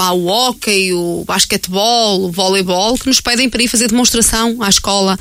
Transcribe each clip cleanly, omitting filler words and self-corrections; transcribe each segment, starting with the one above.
lá o hóquei, o basquetebol, o voleibol, que nos pedem para ir fazer demonstração à escola,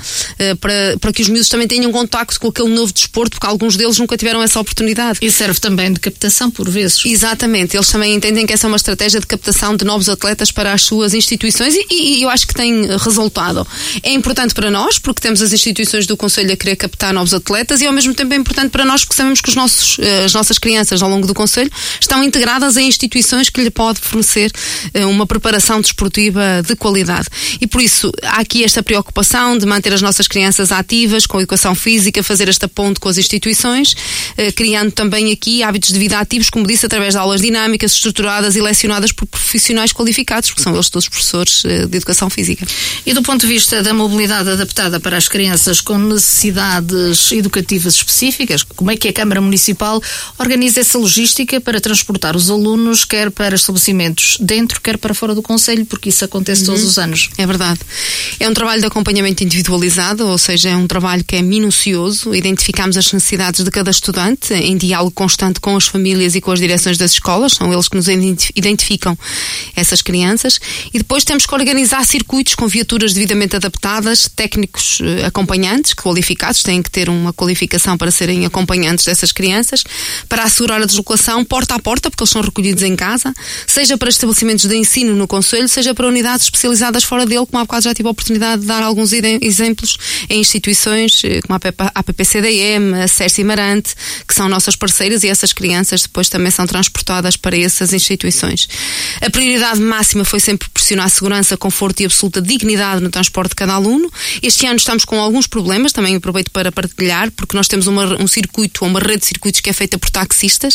para que os miúdos também tenham contacto com aquele novo desporto, porque alguns deles nunca tiveram essa oportunidade. E serve também de captação, por vezes. Exatamente, eles também entendem que essa é uma estratégia de captação de novos atletas para as suas instituições e eu acho que tem resultado. É importante para nós, porque temos as instituições do Conselho a querer captar novos atletas, e ao mesmo tempo é importante para nós, porque sabemos que as nossas crianças ao longo do Conselho estão integradas em instituições que lhe podem fornecer uma preparação desportiva de qualidade. E por isso há aqui esta preocupação de manter as nossas crianças ativas, com a educação física, fazer esta ponte com as instituições, criando também aqui hábitos de vida ativos, como disse, através de aulas dinâmicas, estruturadas e lecionadas por profissionais qualificados, porque são eles todos professores de educação física. E do ponto de vista da mobilidade adaptada para as crianças com necessidades educativas específicas, como é que a Câmara Municipal organiza essa logística para transportar os alunos, quer para estabelecimentos dentro, quer para fora do Conselho, porque isso acontece todos os anos? É verdade. É um trabalho de acompanhamento individualizado, ou seja, é um trabalho que é minucioso, identificamos as necessidades de cada estudante, em diálogo constante com as famílias e com as direções das escolas, são eles que nos identificam essas crianças, e depois temos que organizar circuitos com viaturas devidamente adaptadas, técnicos acompanhantes, qualificados, têm que ter uma qualificação para serem acompanhantes dessas crianças, para assegurar a deslocação porta a porta, porque eles são recolhidos em casa, seja para estabelecimentos de ensino no Conselho, seja para unidades especializadas fora dele, como há bocado já tive a oportunidade de dar alguns exemplos em instituições como a PPCDM, a Cerci Marante, que são nossas parceiras, e essas crianças depois também são transportadas para essas instituições. A prioridade máxima foi sempre proporcionar segurança, conforto e absoluta dignidade no transporte de cada aluno. Este ano estamos com alguns problemas, também aproveito para partilhar, porque nós temos um circuito, uma rede de circuitos que é feita por taxistas,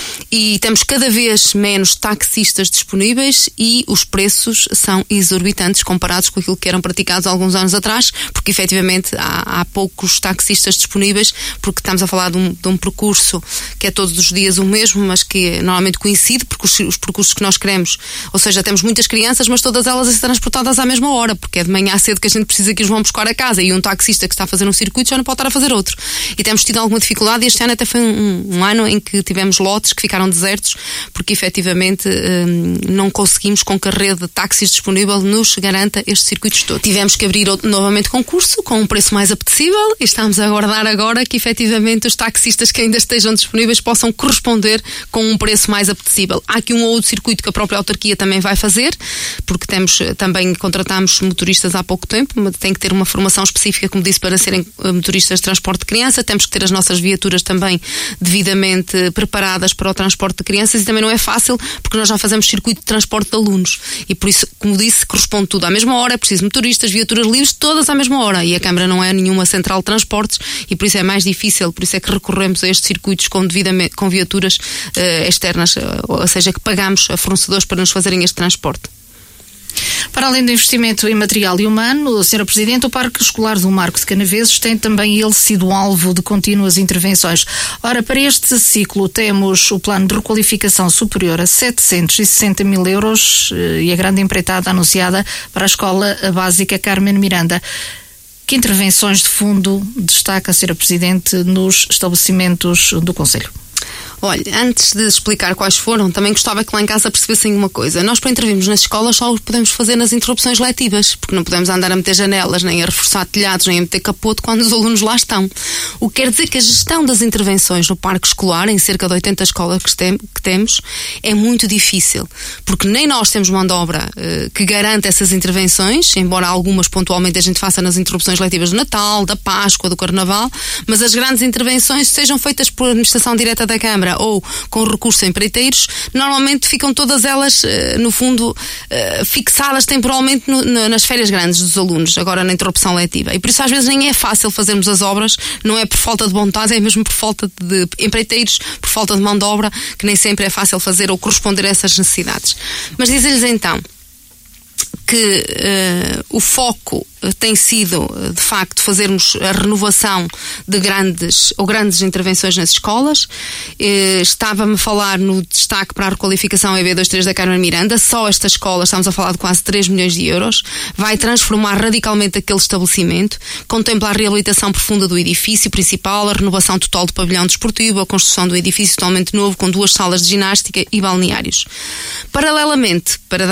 e temos cada vez menos taxistas disponíveis e os preços são exorbitantes comparados com aquilo que eram praticados há alguns anos atrás, porque efetivamente há poucos taxistas disponíveis, porque estamos a falar de um percurso que é todos os dias o mesmo, mas que normalmente coincide, porque os percursos que nós queremos, ou seja, temos muitas crianças, mas todas elas a ser transportadas à mesma hora, porque é de manhã cedo que a gente precisa que os vão buscar a casa, e um taxista que está a fazer um circuito já não pode estar a fazer outro. E temos tido alguma dificuldade, e este ano até foi um ano em que tivemos lotes que ficaram desertos, porque efetivamente não conseguimos com que a rede de táxis disponível nos garanta estes circuitos todos. Tivemos que abrir novamente concurso com um preço mais apetecível, e estamos a aguardar agora que efetivamente os taxistas que ainda estejam disponíveis possam corresponder com um preço mais apetecível. Há aqui um ou outro circuito que a própria autarquia também vai fazer, porque também contratamos motoristas há pouco tempo, mas tem que ter uma formação específica, como disse, para serem motoristas de transporte de criança. Temos que ter as nossas viaturas também devidamente preparadas para o transporte de crianças, e também não é fácil, porque nós já fazemos circuito de transporte de alunos, e por isso, como disse, corresponde tudo à mesma hora, é preciso motoristas, viaturas livres, todas à mesma hora, e a Câmara não é nenhuma central de transportes, e por isso é mais difícil, por isso é que recorremos a estes circuitos com viaturas externas, ou seja, que pagamos a fornecedores para nos fazerem este transporte. Para além do investimento em material e humano, Sra. Presidente, o Parque Escolar do Marco de Canaveses tem também ele sido alvo de contínuas intervenções. Ora, para este ciclo temos o plano de requalificação superior a 760 mil euros e a grande empreitada anunciada para a Escola Básica Carmen Miranda. Que intervenções de fundo destaca a Sra. Presidente nos estabelecimentos do Conselho? Olha, antes de explicar quais foram, também gostava que lá em casa percebessem uma coisa. Nós, para intervirmos nas escolas, só o podemos fazer nas interrupções letivas, porque não podemos andar a meter janelas, nem a reforçar telhados, nem a meter capote quando os alunos lá estão. O que quer dizer que a gestão das intervenções no parque escolar, em cerca de 80 escolas que temos, é muito difícil, porque nem nós temos mão de obra que garante essas intervenções, embora algumas pontualmente a gente faça nas interrupções letivas do Natal, da Páscoa, do Carnaval, mas as grandes intervenções, sejam feitas por administração direta da Câmara ou com recurso a empreiteiros, normalmente ficam todas elas, no fundo, fixadas temporalmente nas férias grandes dos alunos, agora na interrupção letiva. E por isso às vezes nem é fácil fazermos as obras, não é por falta de vontade, é mesmo por falta de empreiteiros, por falta de mão de obra, que nem sempre é fácil fazer ou corresponder a essas necessidades. Mas dizer-lhes então que o foco tem sido, de facto, fazermos a renovação de grandes intervenções nas escolas. Estava-me a falar no destaque para a requalificação EB23 da Carmen Miranda. Só esta escola, estamos a falar de quase 3 milhões de euros, vai transformar radicalmente aquele estabelecimento, contempla a reabilitação profunda do edifício principal, a renovação total do pavilhão desportivo, a construção do edifício totalmente novo, com 2 salas de ginástica e balneários. Paralelamente, para